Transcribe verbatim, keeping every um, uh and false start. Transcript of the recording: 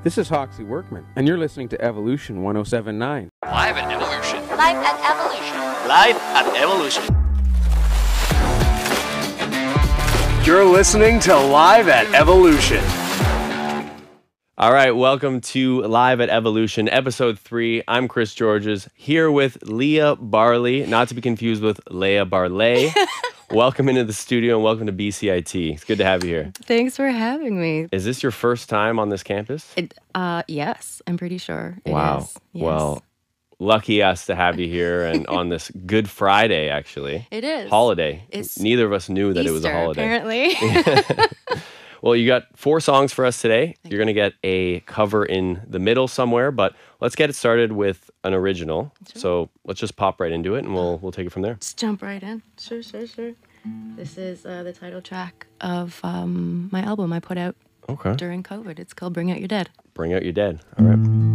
This is Hoxie Workman, and you're listening to Evolution one oh seven point nine. Live at Evolution. Live at Evolution. Live at Evolution. You're listening to Live at Evolution. All right, welcome to Live at Evolution, episode three. I'm Chris Georges, here with Leah Barley, not to be confused with Leah Barley. Welcome into the studio and welcome to B C I T. It's good to have you here. Thanks for having me. Is this your first time on this campus? It, uh, yes, I'm pretty sure it wow. is. Yes. Well, lucky us to have you here and on this Good Friday, actually. It is. Holiday. It's Neither of us knew that Easter, it was a holiday. Apparently. Well, you got four songs for us today. You're going to get a cover in the middle somewhere, but let's get it started with an original. Sure. So let's just pop right into it and we'll we'll take it from there. Just jump right in. Sure, sure, sure. This is uh, the title track of um, my album I put out okay. during COVID. It's called Bring Out Your Dead. Bring Out Your Dead. All right.